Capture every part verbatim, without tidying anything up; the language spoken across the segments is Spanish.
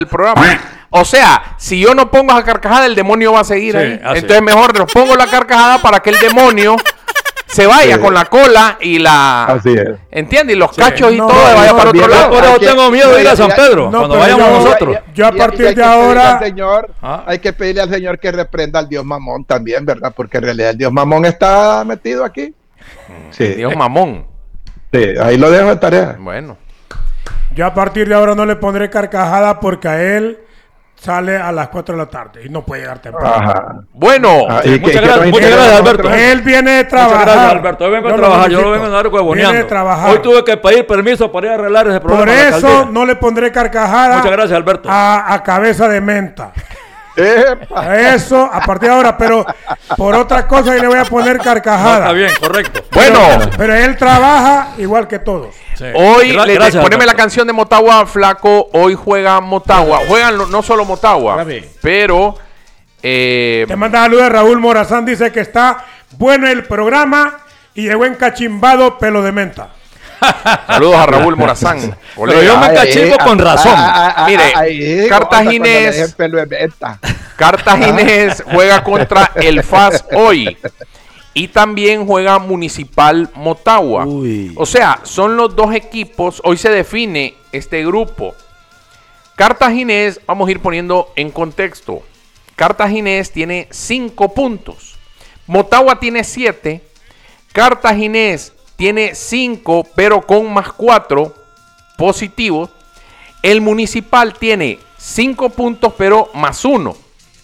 el programa. O sea, si yo no pongo esa carcajada, el demonio va a seguir sí, ahí. Así. Entonces mejor nos pongo la carcajada para que el demonio se vaya sí. con la cola y la... Así es. ¿Entiendes? Y los sí. cachos y no, todo no, vaya no, para otro lado. Por eso tengo miedo de ir a San Pedro, no, cuando vayamos yo, nosotros. Yo, yo a partir y, y de ahora... Señor, ¿Ah? Hay que pedirle al Señor que reprenda al Dios Mamón también, ¿verdad? Porque en realidad el Dios Mamón está metido aquí. Sí. El Dios Mamón. Sí, ahí lo dejo de tarea. Bueno. Yo a partir de ahora no le pondré carcajada porque a él sale a las cuatro de la tarde y no puede llegar temprano. Ajá. Bueno, ah, y muchas, que, gracias, que muchas gracias, Alberto. Él viene de trabajar. Muchas gracias, Alberto. Yo vengo a trabajar, yo lo vengo a dar huevoneando. Hoy tuve que pedir permiso para ir a arreglar ese problema. Por eso no le pondré carcajada. Muchas gracias, Alberto. A, a cabeza de menta. Eso a partir de ahora, pero por otra cosa le voy a poner carcajada. No, está bien, correcto. Bueno, pero, pero él trabaja igual que todos. Sí. Hoy, Gra- le, gracias, poneme la canción de Motagua, flaco. Hoy juega Motagua. Juegan no solo Motagua, pero eh, te manda saludos. Raúl Morazán dice que está bueno el programa y de buen cachimbado pelo de menta. Saludos a Raúl Morazán. Pero yo me cachimbo con razón. Mire, Cartaginés Cartaginés juega contra el F A S hoy. Y también juega Municipal Motagua. Uy. O sea, son los dos equipos. Hoy se define este grupo. Cartaginés, vamos a ir poniendo en contexto. Cartaginés tiene cinco puntos. Motagua tiene siete. Cartaginés tiene cinco, pero con más cuatro positivos. El Municipal tiene cinco puntos, pero más uno.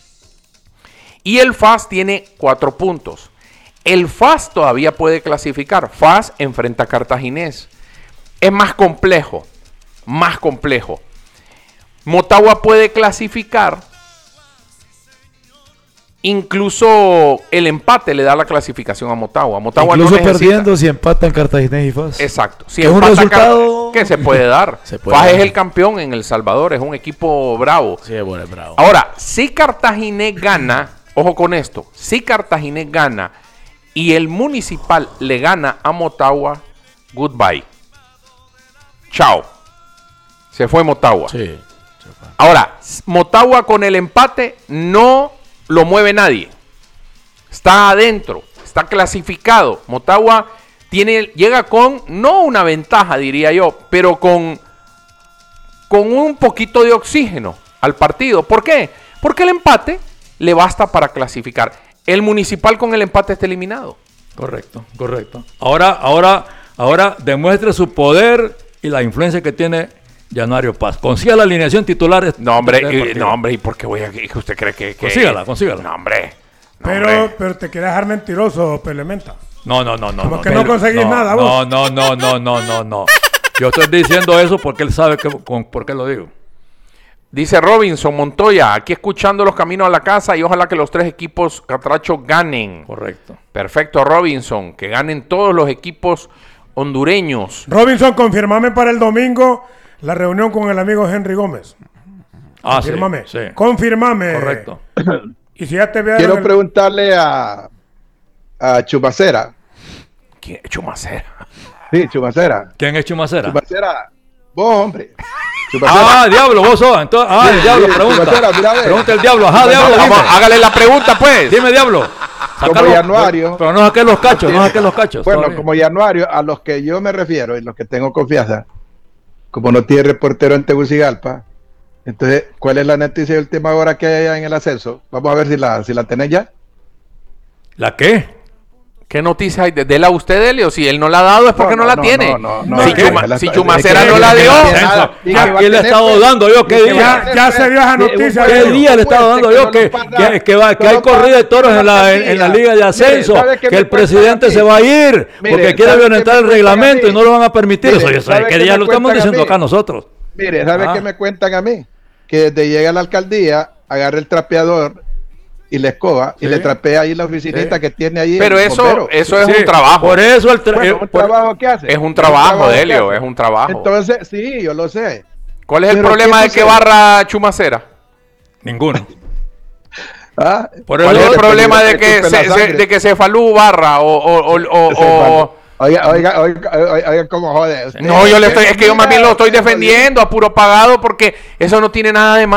Y el F A S tiene cuatro puntos. El F A S todavía puede clasificar. F A S enfrenta a Cartaginés. Es más complejo. Más complejo. Motagua puede clasificar. Incluso el empate le da la clasificación a Motagua. Motagua Incluso no perdiendo si empatan Cartaginés y F A S. Exacto. Si es un resultado Car- que se puede dar. se puede F A S dar. es el campeón en El Salvador. Es un equipo bravo. Sí, bueno, es bravo. Ahora, si Cartaginés gana, ojo con esto. Si Cartaginés gana y el Municipal le gana a Motagua, goodbye. Chao. Se fue Motagua. Sí, se fue. Ahora, Motagua con el empate no lo mueve nadie. Está adentro, está clasificado. Motagua tiene, llega con, no una ventaja, diría yo, pero con, con un poquito de oxígeno al partido. ¿Por qué? Porque el empate le basta para clasificar. El Municipal con el empate está eliminado. Correcto, correcto. Ahora, ahora, ahora demuestre su poder y la influencia que tiene Januario Paz. Consiga la alineación titular. No, hombre, y, no, hombre, ¿y por qué voy a que usted cree que, que consígala, consígala? No, hombre. No, pero, hombre. pero te quieres dejar mentiroso, Pelementa. No, no, no, no. Como no, que no, no conseguís no, nada, vos. No, no, no, no, no, no, no. Yo estoy diciendo eso porque él sabe que, con, por qué lo digo. Dice Robinson Montoya, aquí escuchando los caminos a la casa y ojalá que los tres equipos catrachos ganen. Correcto. Perfecto, Robinson, que ganen todos los equipos hondureños. Robinson, confirmame para el domingo la reunión con el amigo Henry Gómez. Ah, confirmame. Sí, sí. Confirmame. Correcto. Y si ya te veo. Quiero el... preguntarle a, a Chumacera. ¿Quién es Chumacera? Sí, Chumacera. ¿Quién es Chumacera? Chumacera. Vos, hombre. Chumacera. Ah, diablo, vos sos. Entonces, ah, el diablo, sí, pregunta. Chumacera, mira, pregunta el diablo. Ajá, diablo. Vamos, hágale la pregunta, pues. Dime, diablo. Como Januario. Pero no saqué los cachos, no saqué los cachos. Bueno, todavía. como Januario, a los que yo me refiero y los que tengo confianza, como no tiene reportero en Tegucigalpa, entonces, ¿cuál es la noticia de última hora que hay allá en el ascenso? Vamos a ver si la, si la tenés ya. ¿La qué? ¿Qué noticia hay? Dela usted, Elio. Si él no la ha dado es porque no, no, no la no, tiene. No, no, no, si, no, Chuma, no, si la, Chumacera que, no la dio. ¿Quién le he estado dando yo? ¿Qué día? Ya, ya se dio esa noticia. ¿Qué día le he estado dando yo? Que, que, que, va, que hay corrida de toros en la, en, en la Liga de Ascenso. Mire, que el presidente se va a ir porque mire, quiere violentar el reglamento y no lo van a permitir. Mire, eso, ¿qué día lo estamos diciendo acá nosotros? Mire, ¿sabe ah. qué me cuentan a mí? Que desde llega a la alcaldía, agarra el trapeador y la escoba sí. y le trapea ahí la oficinita sí. que tiene ahí. Pero eso, bombero. eso es sí. un trabajo. Por eso el, tra bueno, eh, un por... trabajo que hace. Es un trabajo, Delio, es un trabajo. Entonces, sí, yo lo sé. ¿Cuál es el Pero problema de que barra Chumacera? Ninguno. ¿Ah? Por ¿Cuál es el problema de que, se, se, de que Cefalú barra o, o, o, o, o, Oiga, oiga, oiga, oiga, oiga cómo jode. No, yo le estoy, es que yo más bien lo estoy defendiendo a puro pagado porque eso no tiene nada de malo.